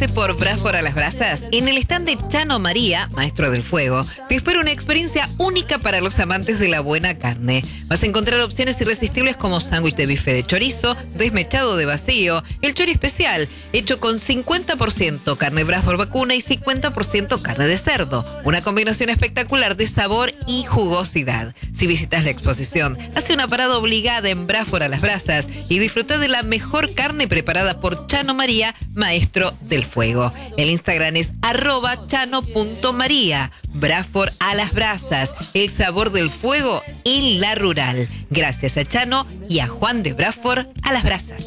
Pase por Bradford a las Brasas. En el stand de Chano María, maestro del fuego, te espera una experiencia única para los amantes de la buena carne. Vas a encontrar opciones irresistibles como sándwich de bife de chorizo, desmechado de vacío, el chori especial, hecho con 50% carne Bradford vacuna y 50% carne de cerdo. Una combinación espectacular de sabor y jugosidad. Si visitas la exposición, hace una parada obligada en Bradford a las Brasas y disfruta de la mejor carne preparada por Chano María, maestro del fuego. El Instagram es @chano.maría. Bradford a las Brasas, el sabor del fuego en la rural. Gracias a Chano y a Juan de Bradford a las Brasas.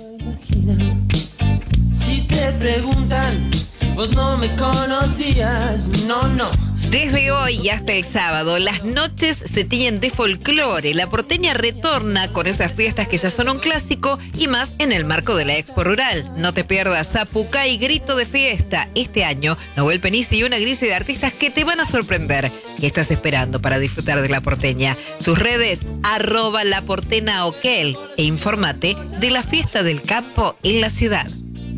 Si te preguntan, vos no me conocías, no. Desde hoy y hasta el sábado, las noches se tiñen de folclore. La porteña retorna con esas fiestas que ya son un clásico y más en el marco de la Expo Rural. No te pierdas Zapucay Grito de Fiesta. Este año, Nahuel Penisi y una grilla de artistas que te van a sorprender. ¿Qué estás esperando para disfrutar de la porteña? Sus redes, @laportenaoquel, e infórmate de la fiesta del campo en la ciudad.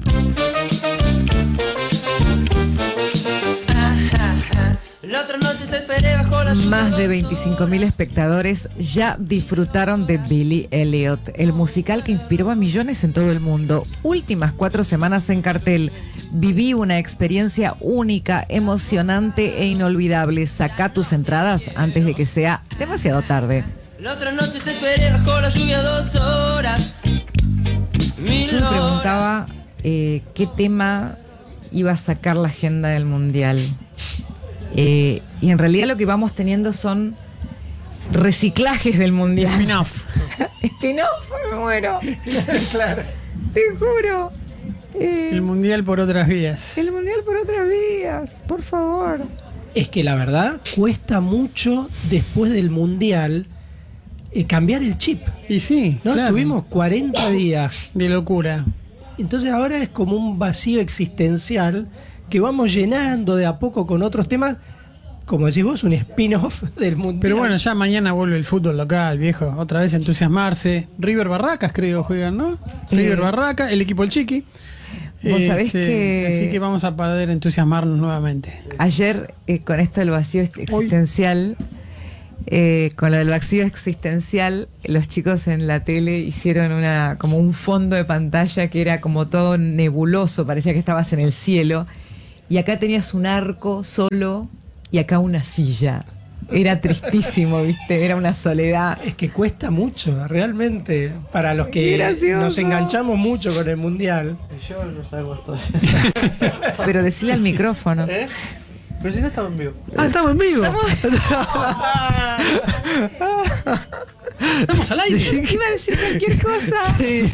La otra noche te esperé bajo la lluvia. Más de 25.000 espectadores ya disfrutaron de Billy Elliot, el musical que inspiró a millones en todo el mundo. Últimas 4 semanas en cartel. Viví una experiencia única, emocionante e inolvidable. Sacá tus entradas antes de que sea demasiado tarde. La otra noche te esperé bajo la lluvia 2 horas. Yo me preguntaba qué tema iba a sacar la agenda del Mundial. Y en realidad lo que vamos teniendo son reciclajes del Mundial. Spin-off. Spin-off, me muero. Claro. Te juro. El Mundial por otras vías. El Mundial por otras vías, por favor. Es que la verdad cuesta mucho después del Mundial cambiar el chip. Y sí, ¿No? claro. Tuvimos 40 días. De locura. Entonces ahora es como un vacío existencial que vamos llenando de a poco con otros temas, como decís vos, un spin-off del Mundial. Pero bueno, ya mañana vuelve el fútbol local, viejo. Otra vez entusiasmarse. River Barracas, creo, juegan, ¿no? River Barracas, el equipo del Chiqui. Vos sabés que... Así que vamos a poder entusiasmarnos nuevamente. Ayer, con esto del vacío existencial, con lo del vacío existencial, los chicos en la tele hicieron como un fondo de pantalla que era como todo nebuloso, parecía que estabas en el cielo. Y acá tenías un arco solo y acá una silla. Era tristísimo, ¿viste? Era una soledad. Es que cuesta mucho, realmente, para los que nos enganchamos mucho con el Mundial. Yo no salgo esto. Pero decile al micrófono. Pero si no estamos en vivo. Estamos en vivo. Estamos al aire. Iba a decir cualquier cosa. Sí.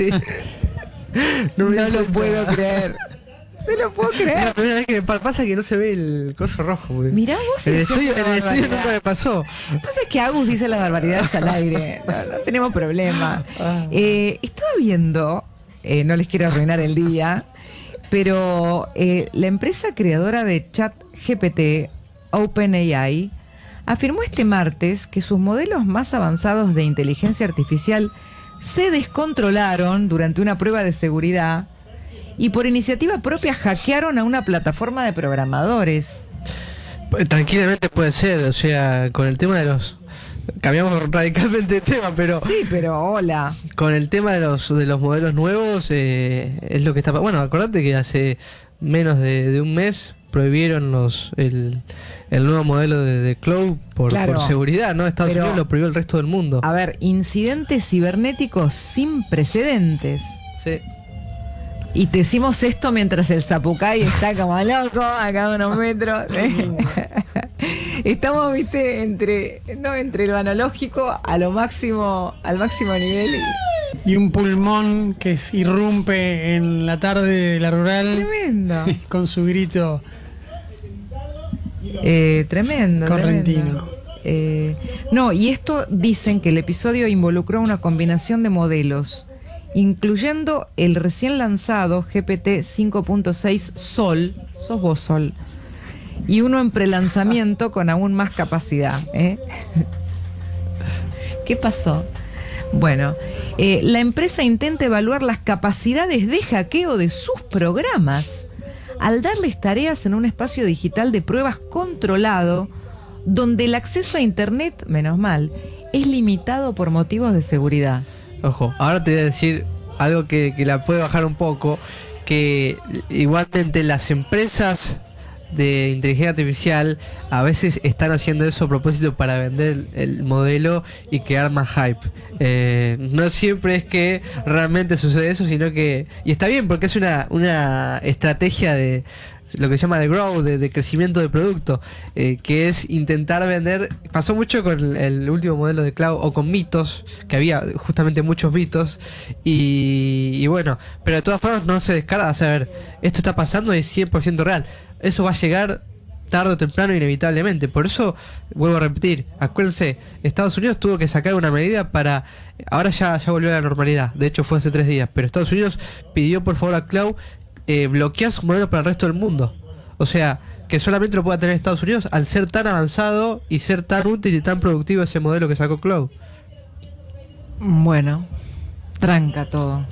No lo puedo creer. No lo puedo creer. La primera vez que me pasa que no se ve el coso rojo. Mirá vos. En el estudio nunca me pasó. Entonces es que Agus dice las barbaridades al aire. No tenemos problema. Estaba viendo, no les quiero arruinar el día, pero la empresa creadora de ChatGPT, OpenAI, afirmó este martes que sus modelos más avanzados de inteligencia artificial se descontrolaron durante una prueba de seguridad y por iniciativa propia hackearon a una plataforma de programadores. Tranquilamente puede ser, o sea, con el tema de los... Cambiamos radicalmente de tema, pero... Sí, pero hola. Con el tema de los modelos nuevos, es lo que está... Bueno, acordate que hace menos de un mes prohibieron el nuevo modelo de Cloud por seguridad, ¿no? Estados Unidos lo prohibió el resto del mundo. A ver, incidentes cibernéticos sin precedentes. Sí. Y te decimos esto mientras el Zapucay está como loco a cada unos metros. Estamos, viste, entre lo analógico al máximo nivel. Y un pulmón que irrumpe en la tarde de la rural. Tremendo. Con su grito tremendo. correntino. No, y esto dicen que el episodio involucró una combinación de modelos, incluyendo el recién lanzado GPT 5.6 Sol, sos vos Sol, y uno en prelanzamiento con aún más capacidad. ¿Qué pasó? Bueno, la empresa intenta evaluar las capacidades de hackeo de sus programas al darles tareas en un espacio digital de pruebas controlado, donde el acceso a Internet, menos mal, es limitado por motivos de seguridad. Ojo, ahora te voy a decir algo que la puede bajar un poco, que igualmente las empresas de inteligencia artificial a veces están haciendo eso a propósito para vender el modelo y crear más hype. No siempre es que realmente sucede eso, sino que... Y está bien, porque es una estrategia de lo que se llama de growth, de crecimiento de producto, que es intentar vender. Pasó mucho con el último modelo de cloud, o con mitos, que había justamente muchos mitos, y bueno, pero de todas formas no se descarta. A saber, esto está pasando y es 100% real. Eso va a llegar tarde o temprano, inevitablemente. Por eso, vuelvo a repetir, acuérdense, Estados Unidos tuvo que sacar una medida para... Ahora ya volvió a la normalidad, de hecho fue hace 3 días, pero Estados Unidos pidió por favor a cloud bloquear su modelo para el resto del mundo. O sea, que solamente lo pueda tener Estados Unidos al ser tan avanzado y ser tan útil y tan productivo ese modelo que sacó Cloud. Bueno, tranca todo.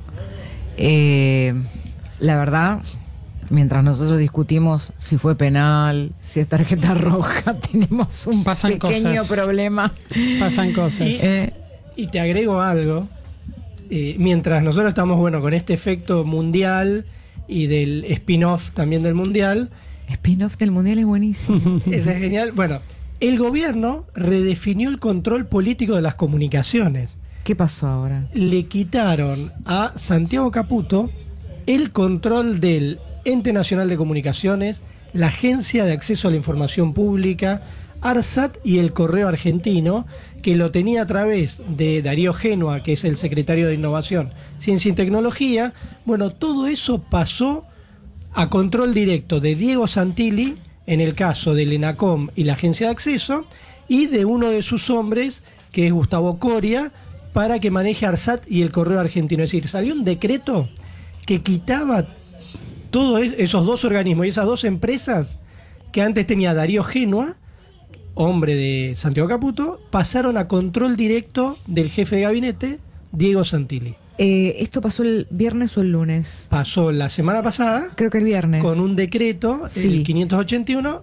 La verdad, mientras nosotros discutimos si fue penal, si es tarjeta roja, tenemos un pequeño problema. Pasan cosas. Y te agrego algo. Mientras nosotros estamos, con este efecto mundial y del spin-off también del mundial. Spin-off del mundial es buenísimo. Ese es genial. Bueno, el gobierno redefinió el control político de las comunicaciones. ¿Qué pasó ahora? Le quitaron a Santiago Caputo el control del Ente Nacional de Comunicaciones, la Agencia de Acceso a la Información Pública, ARSAT y el Correo Argentino, que lo tenía a través de Darío Génova, que es el secretario de Innovación, Ciencia y Tecnología. Bueno, todo eso pasó a control directo de Diego Santilli, en el caso del ENACOM y la Agencia de Acceso, y de uno de sus hombres, que es Gustavo Coria, para que maneje ARSAT y el Correo Argentino. Es decir, salió un decreto que quitaba todos esos dos organismos y esas dos empresas que antes tenía Darío Génova, hombre de Santiago Caputo, pasaron a control directo del jefe de gabinete, Diego Santilli. ¿Esto pasó el viernes o el lunes? Pasó la semana pasada. Creo que el viernes. Con un decreto, sí. El 581.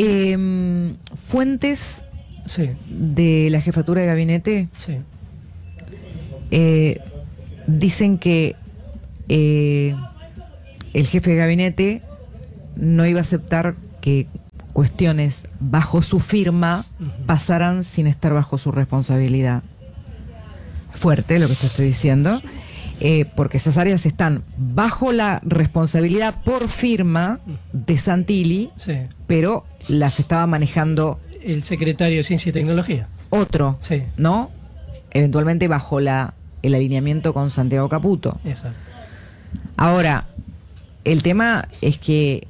Fuentes sí. de la jefatura de gabinete sí. Dicen que el jefe de gabinete no iba a aceptar que cuestiones bajo su firma pasaran sin estar bajo su responsabilidad. Fuerte lo que te estoy diciendo, porque esas áreas están bajo la responsabilidad por firma de Santilli, sí. pero las estaba manejando el secretario de Ciencia y Tecnología. Otro, sí. ¿no? Eventualmente bajo el alineamiento con Santiago Caputo. Exacto. Ahora, el tema es que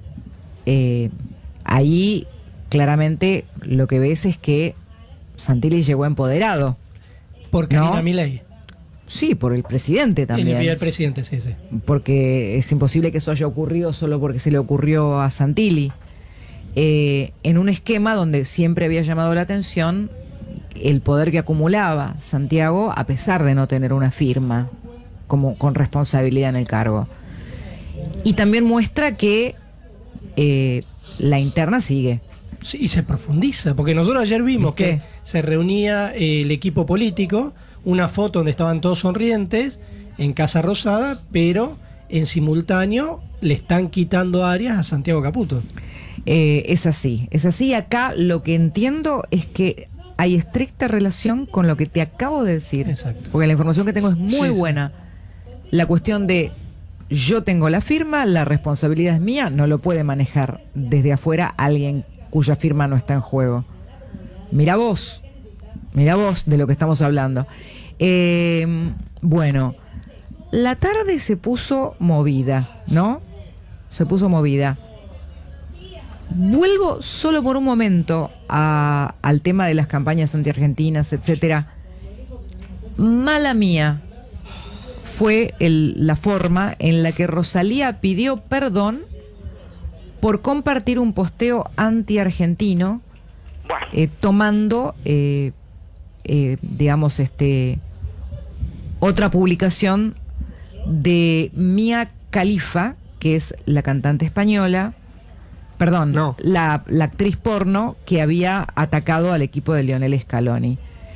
ahí claramente lo que ves es que Santilli llegó empoderado. Por Karina Milei. Sí, por el presidente también. El presidente, sí. Porque es imposible que eso haya ocurrido solo porque se le ocurrió a Santilli. En un esquema donde siempre había llamado la atención el poder que acumulaba Santiago a pesar de no tener una firma como con responsabilidad en el cargo. Y también muestra que la interna sigue. Sí, y se profundiza, porque nosotros ayer vimos que se reunía el equipo político, una foto donde estaban todos sonrientes en Casa Rosada, pero en simultáneo le están quitando áreas a Santiago Caputo. Es así. Acá lo que entiendo es que hay estricta relación con lo que te acabo de decir. Exacto. Porque la información que tengo es muy buena. La cuestión de yo tengo la firma, la responsabilidad es mía, no lo puede manejar desde afuera alguien cuya firma no está en juego. Mira vos de lo que estamos hablando. Bueno, la tarde se puso movida, ¿no? Se puso movida. Vuelvo solo por un momento al tema de las campañas antiargentinas, etcétera. Mala mía fue la forma en la que Rosalía pidió perdón por compartir un posteo anti-argentino, tomando, digamos, otra publicación de Mia Khalifa, que es la cantante española, perdón, No. la actriz porno que había atacado al equipo de Lionel Scaloni.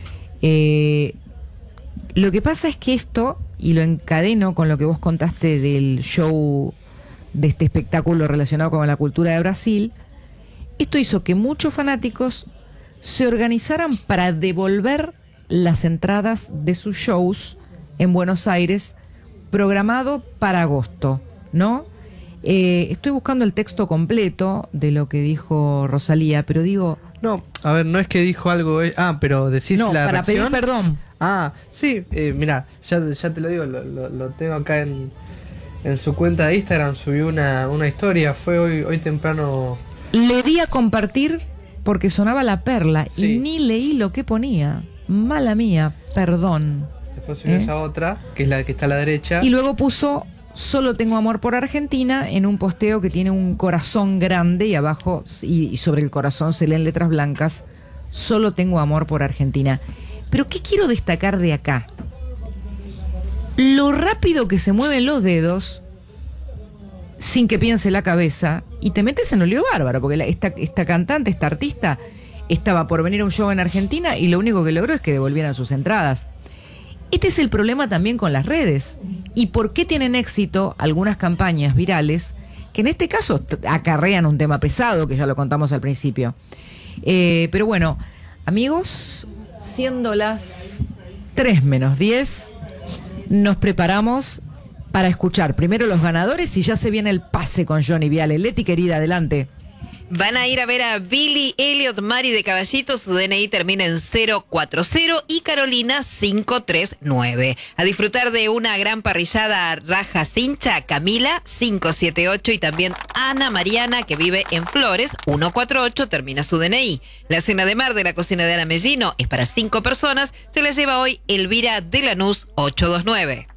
Lo que pasa es que esto, y lo encadeno con lo que vos contaste del show, de este espectáculo relacionado con la cultura de Brasil, esto hizo que muchos fanáticos se organizaran para devolver las entradas de sus shows en Buenos Aires, programado para agosto, ¿no? Estoy buscando el texto completo de lo que dijo Rosalía, pero digo... No, a ver, no es que dijo algo... pero decís no, la para reacción. pedir perdón. Sí, mirá, ya te lo digo, lo tengo acá en su cuenta de Instagram, subió una historia, fue hoy temprano. Le di a compartir porque sonaba La Perla Sí. y ni leí lo que ponía. Mala mía, perdón. Después subió esa otra, que es la que está a la derecha. Y luego puso Solo tengo amor por Argentina en un posteo que tiene un corazón grande y abajo, y sobre el corazón se leen letras blancas, Solo tengo amor por Argentina. Pero ¿qué quiero destacar de acá? Lo rápido que se mueven los dedos sin que piense la cabeza, y te metes en un lío bárbaro, porque esta cantante, esta artista, estaba por venir a un show en Argentina y lo único que logró es que devolvieran sus entradas. Este es el problema también con las redes. ¿Y por qué tienen éxito algunas campañas virales que en este caso acarrean un tema pesado, que ya lo contamos al principio? Pero bueno, amigos, siendo las 3:10, nos preparamos para escuchar primero los ganadores y ya se viene el pase con Johnny Viale. Leti, querida, adelante. Van a ir a ver a Billy Elliot Mari de Caballito, su DNI termina en 040 y Carolina 539. A disfrutar de una gran parrillada Raja Cincha, Camila 578 y también Ana Mariana, que vive en Flores 148, termina su DNI. La cena de mar de la cocina de Ana Mellino es para 5 personas, se la lleva hoy Elvira de Lanús 829.